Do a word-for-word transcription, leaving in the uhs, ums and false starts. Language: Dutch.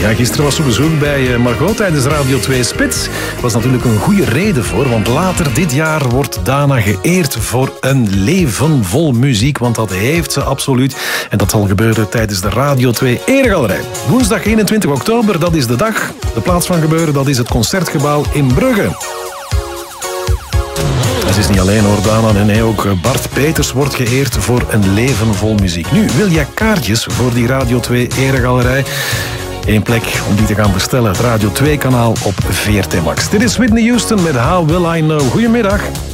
Ja, gisteren was ze op bezoek bij Margot tijdens Radio twee Spits. Er was natuurlijk een goede reden voor, want later dit jaar wordt Dana geëerd voor een leven vol muziek, want dat heeft ze absoluut. En dat zal gebeuren tijdens de Radio twee Eregalerij. Woensdag eenentwintig oktober, dat is de dag. De plaats van gebeuren, dat is het Concertgebouw in Brugge. Het is niet alleen hoor, Dana. Nee, nee, ook Bart Peters wordt geëerd voor een leven vol muziek. Nu, wil jij kaartjes voor die Radio twee Eregalerij? Eén plek om die te gaan bestellen. Het Radio twee kanaal op V R T Max. Dit is Whitney Houston met How Will I Know. Goedemiddag.